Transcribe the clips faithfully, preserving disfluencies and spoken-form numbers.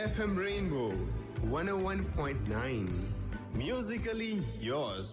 F M Rainbow one oh one point nine. Musically yours.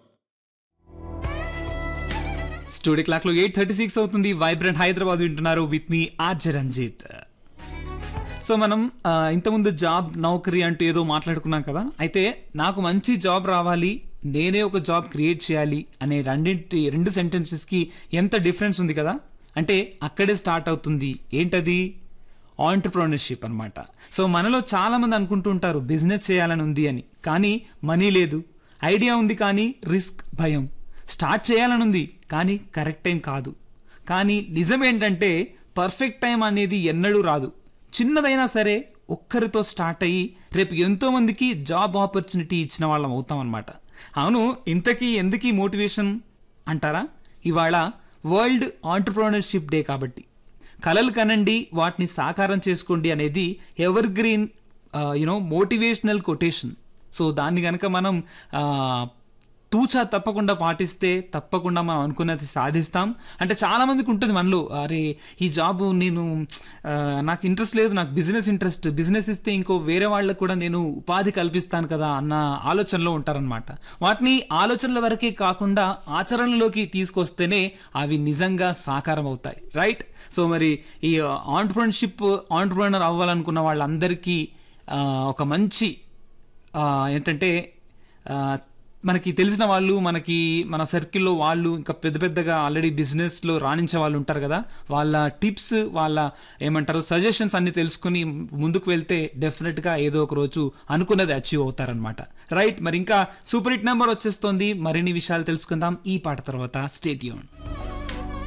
Studio clock లో eight thirty six అవుతుంది. Vibrant Hyderabad వింటున్నారు with me RJ Ranjith. So మనం ఆ, ఇంతకుముందు job నౌకరీ అంటూ ఏదో మాట్లాడుకున్నాం కదా. అయితే నాకు మంచి జాబ్ రావాలి, నేనే ఒక జాబ్ క్రియేట్ చేయాలి అనే రెండింటి రెండు సెంటెన్సెస్కి ఎంత డిఫరెన్స్ ఉంది కదా. అంటే అక్కడే స్టార్ట్ అవుతుంది ఏంటది, ఆంటర్ప్రెన్యూర్షిప్ అనమాట. సో మనలో చాలా మంది అనుకుంటూ ఉంటారు బిజినెస్ చేయాలని ఉంది అని, కానీ మనీ లేదు. ఐడియా ఉంది కానీ రిస్క్ భయం. స్టార్ట్ చేయాలని ఉంది కానీ కరెక్ట్ టైం కాదు. కానీ నిజం ఏంటంటే పర్ఫెక్ట్ టైం అనేది ఎన్నడూ రాదు. చిన్నదైనా సరే ఒక్కరితో స్టార్ట్ అయ్యి రేపు ఎంతో మందికి జాబ్ ఆపర్చునిటీ ఇచ్చిన వాళ్ళం అవుతాం అనమాట. అవును, ఇంతకీ ఎందుకీ మోటివేషన్ అంటారా? ఇవాళ వరల్డ్ ఆంటర్ప్రెన్యూర్షిప్ డే కాబట్టి. కలలు కనండి, వాటిని సాకారం చేసుకోండి అనేది ever green you know motivational quotation. So దాన్ని కనుక మనం ఆ, తూచా తప్పకుండా పాటిస్తే తప్పకుండా మనం అనుకున్నది సాధిస్తాం. అంటే చాలా మందికి ఉంటుంది మనలో, అరే ఈ జాబ్ నేను ఆ, నాకు ఇంట్రెస్ట్ లేదు, నాకు బిజినెస్ ఇంట్రెస్ట్, బిజినెస్ ఇస్తే ఇంకో వేరే వాళ్ళకు కూడా నేను ఉపాధి కల్పిస్తాను కదా అన్న ఆలోచనలో ఉంటారనమాట. వాటిని ఆలోచనల వరకే కాకుండా ఆచరణలోకి తీసుకొస్తేనే అవి నిజంగా సాకారం అవుతాయి, రైట్? సో మరి ఈ ఆంటర్ప్రెన్యూర్షిప్ ఆంటర్ప్రెన్యూర్ అవ్వాలనుకున్న వాళ్ళందరికీ ఆ, ఒక మంచి ఆ, ఏంటంటే ఆ, మనకి తెలిసిన వాళ్ళు, మనకి మన సర్కిల్లో వాళ్ళు ఇంకా పెద్ద పెద్దగా ఆల్రెడీ బిజినెస్లో రాణించే వాళ్ళు ఉంటారు కదా, వాళ్ళ టిప్స్, వాళ్ళ ఏమంటారు సజెషన్స్ అన్ని తెలుసుకుని ముందుకు వెళ్తే డెఫినెట్గా ఏదో ఒక రోజు అనుకున్నది అచీవ్ అవుతారనమాట, రైట్? మరి ఇంకా సూపర్ హిట్ నెంబర్ వచ్చేస్తోంది. మరిన్ని విషయాలు తెలుసుకుందాం ఈ పాట తర్వాత. Stay tuned.